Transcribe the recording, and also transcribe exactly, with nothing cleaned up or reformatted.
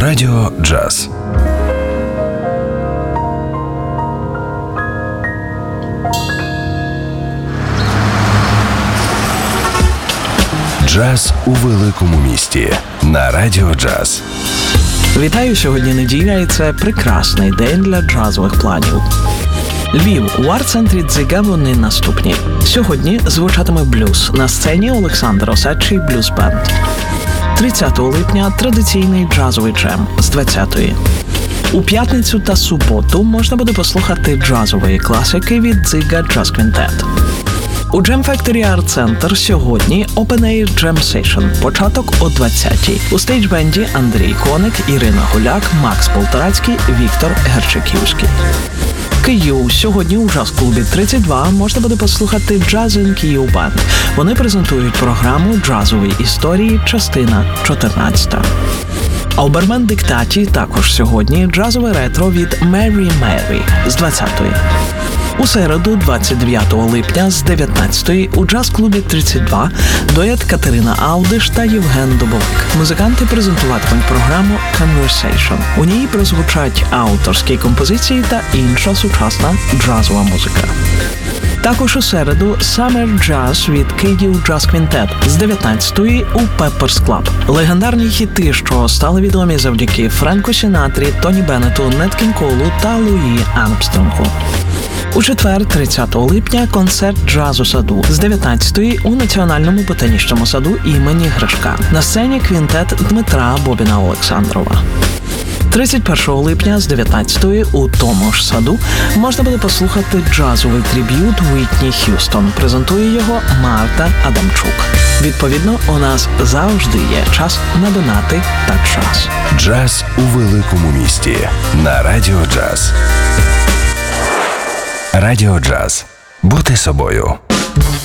Радіо Джаз. Джаз у великому місті на Радіо Джаз. Вітаю, сьогодні неділя, і це прекрасний день для джазових планів. Львів. У арт-центрі Дзига вони наступні. Сьогодні звучатиме блюз. На сцені Олександр Осадчий блюз-бенд. тридцятого липня традиційний джазовий джем з двадцятої. У п'ятницю та суботу можна буде послухати джазової класики від Дзига Джаз Квінтет. У Jam Factory Art Center сьогодні Open Air Jam Session, початок о двадцятій. У стейдж-бенді Андрій Коник, Ірина Гуляк, Макс Полторацький, Віктор Герчиківський. Київ. Сьогодні у джаз-клубі тридцять два можна буде послухати Jazz in Kyiv Band. Вони презентують програму «Джазові історії», частина чотирнадцята. А у Бармен Диктаті також сьогодні джазове ретро від Mary Mary з двадцятої. У середу, двадцять дев'ятого липня з дев'ятнадцятої у джаз-клубі тридцять два дует Катерина Аудиш та Євген Дубовик. Музиканти презентуватимуть програму Conversation. У ній прозвучать авторські композиції та інша сучасна джазова музика. Також у середу Summer Jazz від Київ Джаз Квінтет з дев'ятнадцятої у Pepper's Club. Легендарні хіти, що стали відомі завдяки Френку Сінатрі, Тоні Беннету, Нет Кінг Колу та Луї Армстронгу. У четвер, тридцятого липня, концерт «Джаз у саду» з дев'ятнадцятої у Національному ботанічному саду імені Гришка. На сцені квінтет Дмитра Бобіна Олександрова. тридцять першого липня з дев'ятнадцятої у тому ж саду можна буде послухати джазовий триб'ют Вітні Х'юстон. Презентує його Марта Адамчук. Відповідно, у нас завжди є час на донати та час. Джаз у великому місті на Радіо Джаз. Радіо Джаз. Бути собою.